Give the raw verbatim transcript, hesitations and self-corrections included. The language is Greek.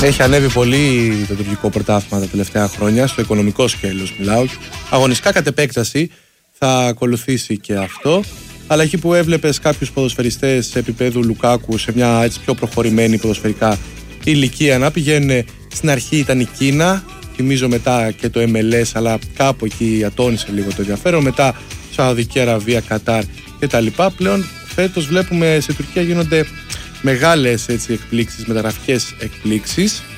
Έχει ανέβει πολύ το τουρκικό πρωτάθλημα τα τελευταία χρόνια, στο οικονομικό σκέλος μιλάω. Αγωνιστικά κατ' επέκταση θα ακολουθήσει και αυτό. Αλλά εκεί που έβλεπες κάποιους ποδοσφαιριστές σε επίπεδου Λουκάκου σε μια έτσι πιο προχωρημένη ποδοσφαιρικά ηλικία να πηγαίνουν, στην αρχή ήταν η Κίνα, θυμίζω μετά και το εμ ελ ες, αλλά κάπου εκεί ατώνησε λίγο το ενδιαφέρον. Μετά Σαουδική Αραβία, Κατάρ κτλ. Πλέον φέτος βλέπουμε σε Τουρκία γίνονται μεγάλες έτσι εκπλήξεις, μεταγραφικές εκπλήξεις.